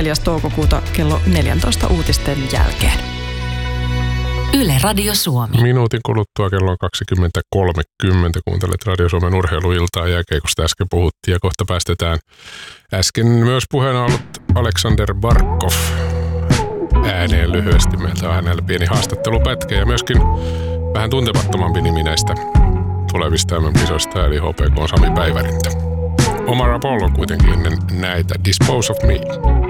4. toukokuuta kello 14 uutisten jälkeen. Yle Radio Suomi. Minuutin kuluttua kello 20.30 kuuntelet Radio Suomen urheiluiltaa jääkiekosta äsken puhuttiin ja kohta päästetään äsken myös puheena ollut Aleksander Barkov ääneen lyhyesti. Meiltä on hänellä pieni haastattelupätkä ja myöskin vähän tuntemattomampi nimi näistä tulevista MM-kisoista eli HPK Sami Päivärintä. Omar Apollo kuitenkin ennen näitä Dispose of Me.